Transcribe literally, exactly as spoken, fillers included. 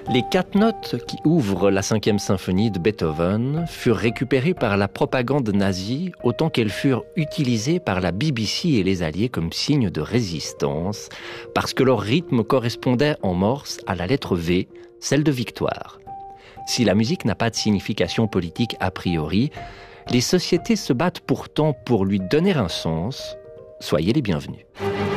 Les quatre notes qui ouvrent la cinquième symphonie de Beethoven furent récupérées par la propagande nazie autant qu'elles furent utilisées par la B B C et les Alliés comme signe de résistance, parce que leur rythme correspondait en morse à la lettre V, celle de victoire. Si la musique n'a pas de signification politique a priori, les sociétés se battent pourtant pour lui donner un sens. Soyez les bienvenus.